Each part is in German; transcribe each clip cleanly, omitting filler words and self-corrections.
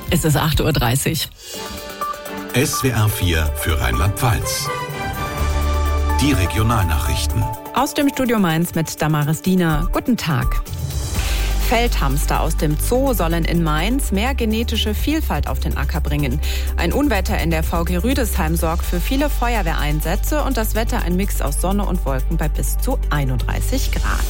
Es ist 8:30 Uhr. SWR 4 für Rheinland-Pfalz. Die Regionalnachrichten. Aus dem Studio Mainz mit Damaris Diener. Guten Tag. Feldhamster aus dem Zoo sollen in Mainz mehr genetische Vielfalt auf den Acker bringen. Ein Unwetter in der VG Rüdesheim sorgt für viele Feuerwehreinsätze und das Wetter ein Mix aus Sonne und Wolken bei bis zu 31 Grad.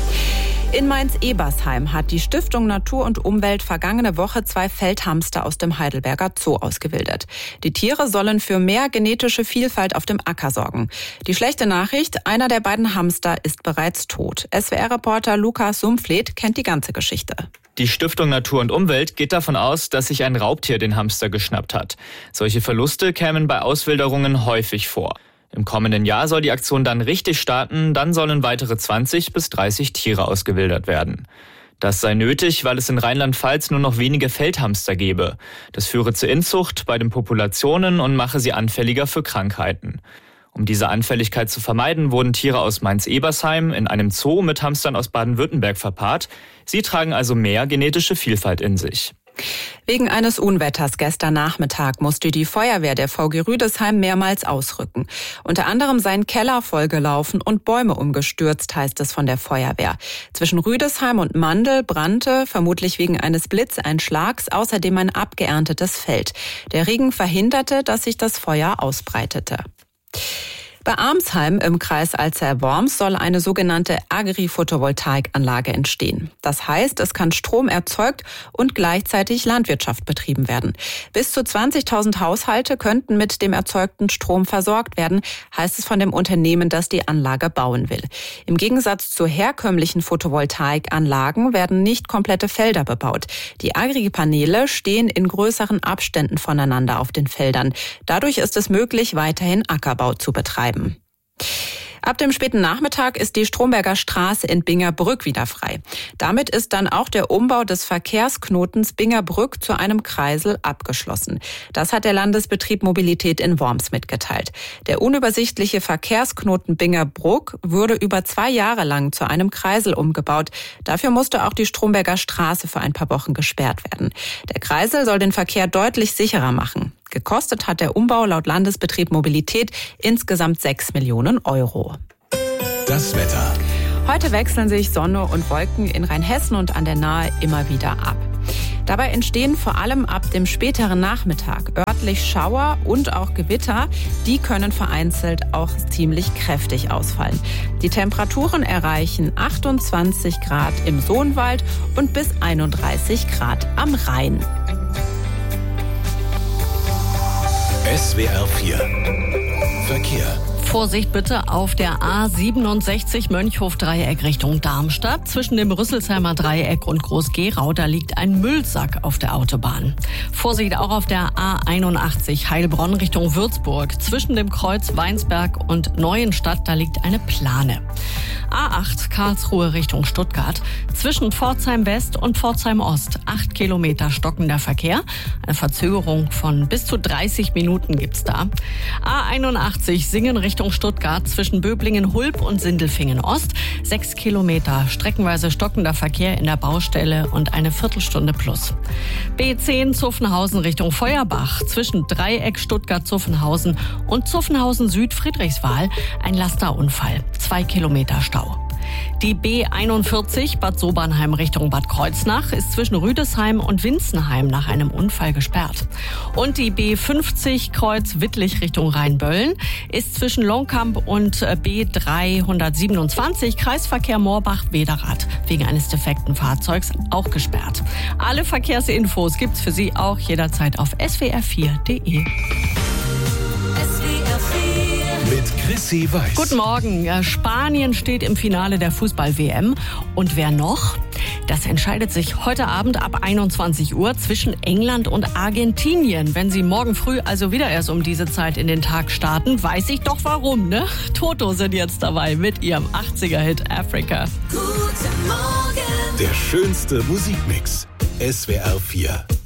In Mainz-Ebersheim hat die Stiftung Natur und Umwelt vergangene Woche 2 Feldhamster aus dem Heidelberger Zoo ausgewildert. Die Tiere sollen für mehr genetische Vielfalt auf dem Acker sorgen. Die schlechte Nachricht, einer der beiden Hamster ist bereits tot. SWR-Reporter Lukas Sumpfleth kennt die ganze Geschichte. Die Stiftung Natur und Umwelt geht davon aus, dass sich ein Raubtier den Hamster geschnappt hat. Solche Verluste kämen bei Auswilderungen häufig vor. Im kommenden Jahr soll die Aktion dann richtig starten, dann sollen weitere 20 bis 30 Tiere ausgewildert werden. Das sei nötig, weil es in Rheinland-Pfalz nur noch wenige Feldhamster gebe. Das führe zur Inzucht bei den Populationen und mache sie anfälliger für Krankheiten. Um diese Anfälligkeit zu vermeiden, wurden Tiere aus Mainz-Ebersheim in einem Zoo mit Hamstern aus Baden-Württemberg verpaart. Sie tragen also mehr genetische Vielfalt in sich. Wegen eines Unwetters gestern Nachmittag musste die Feuerwehr der VG Rüdesheim mehrmals ausrücken. Unter anderem seien Keller vollgelaufen und Bäume umgestürzt, heißt es von der Feuerwehr. Zwischen Rüdesheim und Mandel brannte, vermutlich wegen eines Blitzeinschlags, außerdem ein abgeerntetes Feld. Der Regen verhinderte, dass sich das Feuer ausbreitete. Bei Armsheim im Kreis Alzey-Worms soll eine sogenannte Agri-Photovoltaikanlage entstehen. Das heißt, es kann Strom erzeugt und gleichzeitig Landwirtschaft betrieben werden. Bis zu 20.000 Haushalte könnten mit dem erzeugten Strom versorgt werden, heißt es von dem Unternehmen, das die Anlage bauen will. Im Gegensatz zu herkömmlichen Photovoltaikanlagen werden nicht komplette Felder bebaut. Die Agri-Paneele stehen in größeren Abständen voneinander auf den Feldern. Dadurch ist es möglich, weiterhin Ackerbau zu betreiben. Ab dem späten Nachmittag ist die Stromberger Straße in Bingerbrück wieder frei. Damit ist dann auch der Umbau des Verkehrsknotens Bingerbrück zu einem Kreisel abgeschlossen. Das hat der Landesbetrieb Mobilität in Worms mitgeteilt. Der unübersichtliche Verkehrsknoten Bingerbrück wurde über 2 Jahre lang zu einem Kreisel umgebaut. Dafür musste auch die Stromberger Straße für ein paar Wochen gesperrt werden. Der Kreisel soll den Verkehr deutlich sicherer machen. Gekostet hat der Umbau laut Landesbetrieb Mobilität insgesamt 6 Millionen Euro. Das Wetter. Heute wechseln sich Sonne und Wolken in Rheinhessen und an der Nahe immer wieder ab. Dabei entstehen vor allem ab dem späteren Nachmittag örtlich Schauer und auch Gewitter. Die können vereinzelt auch ziemlich kräftig ausfallen. Die Temperaturen erreichen 28 Grad im Sohnwald und bis 31 Grad am Rhein. SWR 4 Verkehr. Vorsicht bitte auf der A67 Mönchhof-Dreieck Richtung Darmstadt. Zwischen dem Rüsselsheimer Dreieck und Groß-Gerau, da liegt ein Müllsack auf der Autobahn. Vorsicht auch auf der A81 Heilbronn Richtung Würzburg. Zwischen dem Kreuz Weinsberg und Neuenstadt, da liegt eine Plane. A8 Karlsruhe Richtung Stuttgart. Zwischen Pforzheim West und Pforzheim Ost 8 Kilometer stockender Verkehr. Eine Verzögerung von bis zu 30 Minuten gibt's da. A81 Singen Richtung Stuttgart zwischen Böblingen-Hulb und Sindelfingen-Ost. 6 Kilometer streckenweise stockender Verkehr in der Baustelle und eine Viertelstunde plus. B10 Zuffenhausen Richtung Feuerbach zwischen Dreieck Stuttgart-Zuffenhausen und Zuffenhausen-Süd-Friedrichswal ein Lasterunfall. 2 Kilometer Stau. Die B41 Bad Sobernheim Richtung Bad Kreuznach ist zwischen Rüdesheim und Winzenheim nach einem Unfall gesperrt. Und die B50 Kreuz Wittlich Richtung Rheinböllen ist zwischen Longkamp und B327 Kreisverkehr Moorbach-Wederath wegen eines defekten Fahrzeugs auch gesperrt. Alle Verkehrsinfos gibt's für Sie auch jederzeit auf swr4.de. Mit Chrissy Weiß. Guten Morgen. Spanien steht im Finale der Fußball-WM. Und wer noch? Das entscheidet sich heute Abend ab 21 Uhr zwischen England und Argentinien. Wenn Sie morgen früh also wieder erst um diese Zeit in den Tag starten, weiß ich doch warum, ne? Toto sind jetzt dabei mit ihrem 80er-Hit Africa. Guten Morgen. Der schönste Musikmix. SWR 4.